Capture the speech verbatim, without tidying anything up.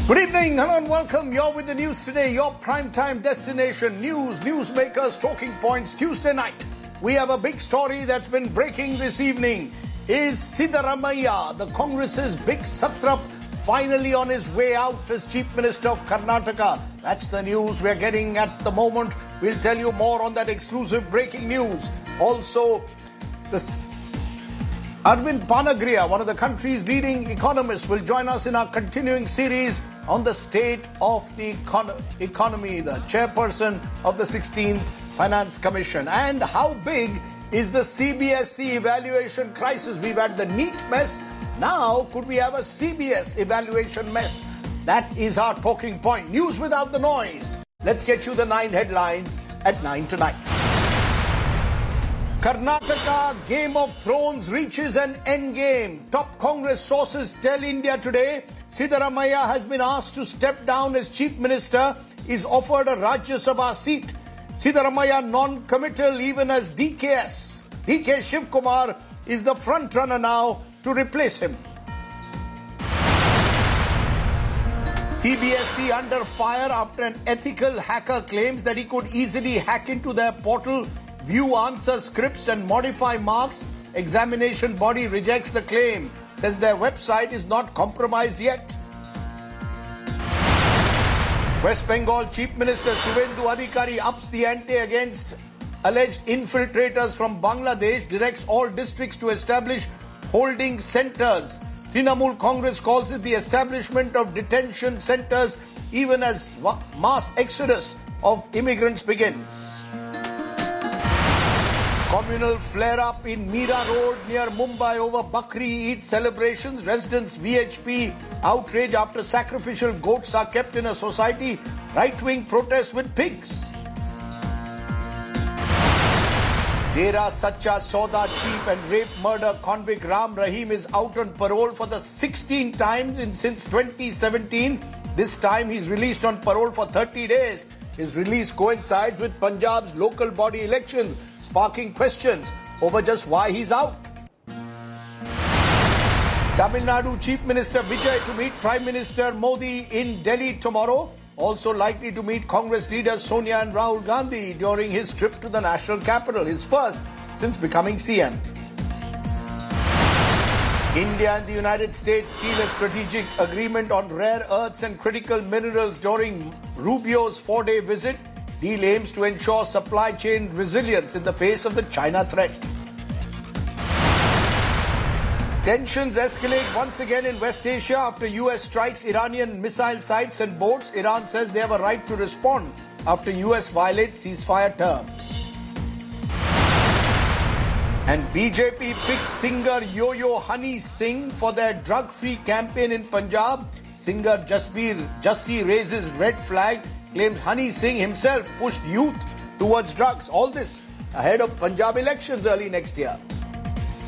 Good evening, hello and welcome. You're with the news today, your primetime destination. News, newsmakers, talking points, Tuesday night. We have a big story that's been breaking this evening. Is Siddaramaiah, the Congress's big satrap, finally on his way out as Chief Minister of Karnataka? That's the news we're getting at the moment. We'll tell you more on that exclusive breaking news. Also, this Arvind Panagriya, one of the country's leading economists, will join us in our continuing series on the state of the econ- economy, the chairperson of the sixteenth Finance Commission. And how big is the C B S E evaluation crisis? We've had the NEET mess. Now, could we have a C B S evaluation mess? That is our talking point. News without the noise. Let's get you the nine headlines at nine tonight. Karnataka Game of Thrones reaches an endgame. Top Congress sources tell India Today Siddaramaiah has been asked to step down as Chief Minister. Is offered a Rajya Sabha seat. Siddaramaiah non-committal even as D K S. D K Shivkumar is the front runner now to replace him. C B S E under fire after an ethical hacker claims that he could easily hack into their portal, view answer scripts and modify marks. Examination body rejects the claim, says their website is not compromised yet. West Bengal Chief Minister Suvendu Adhikari ups the ante against alleged infiltrators from Bangladesh, directs all districts to establish holding centers. Trinamool Congress calls it the establishment of detention centers even as mass exodus of immigrants begins. Communal flare-up in Mira Road near Mumbai over Bakri Eid celebrations. Residents V H P outrage after sacrificial goats are kept in a society. Right-wing protests with pigs. Dera Sacha Sauda chief and rape murder convict Ram Rahim is out on parole for the sixteenth time in, since twenty seventeen. This time he's released on parole for thirty days. His release coincides with Punjab's local body elections, sparking questions over just why he's out. Tamil Nadu Chief Minister Vijay to meet Prime Minister Modi in Delhi tomorrow. Also likely to meet Congress leaders Sonia and Rahul Gandhi during his trip to the national capital, his first since becoming C M. India and the United States seal a strategic agreement on rare earths and critical minerals during Rubio's four-day visit. Deal aims to ensure supply chain resilience in the face of the China threat. Tensions escalate once again in West Asia after U S strikes Iranian missile sites and boats. Iran says they have a right to respond after U S violates ceasefire terms. And B J P picks singer Yo-Yo Honey Singh for their drug-free campaign in Punjab. Singer Jasbir Jassi raises red flag, claims Honey Singh himself pushed youth towards drugs. All this ahead of Punjab elections early next year.